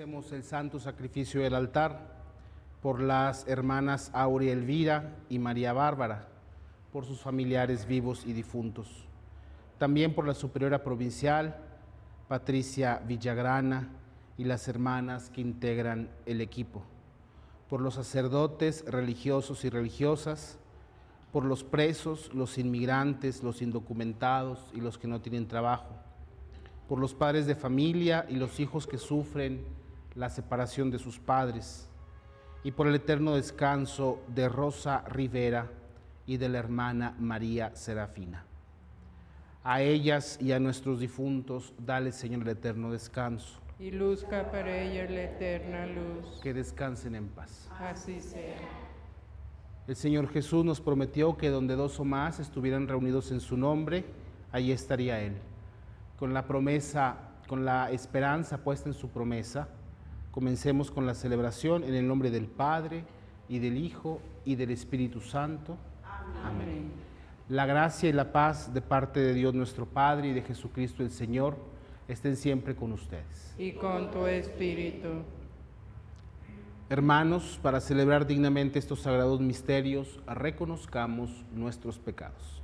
Ofrecemos el santo sacrificio del altar por las hermanas Aurea Elvira y María Bárbara, por sus familiares vivos y difuntos. También por la superiora provincial, Patricia Villagrana, y las hermanas que integran el equipo. Por los sacerdotes religiosos y religiosas, por los presos, los inmigrantes, los indocumentados y los que no tienen trabajo, por los padres de familia y los hijos que sufren la separación de sus padres, y por el eterno descanso de Rosa Rivera y de la hermana María Serafina. A ellas y a nuestros difuntos, dale, Señor, el eterno descanso. Y luzca para ellas la eterna luz. Que descansen en paz. Así sea. El Señor Jesús nos prometió que donde dos o más estuvieran reunidos en su nombre, allí estaría Él. Con la promesa, con la esperanza puesta en su promesa, comencemos con la celebración en el nombre del Padre, y del Hijo, y del Espíritu Santo. Amén. La gracia y la paz de parte de Dios nuestro Padre y de Jesucristo el Señor estén siempre con ustedes. Y con tu espíritu. Hermanos, para celebrar dignamente estos sagrados misterios, reconozcamos nuestros pecados.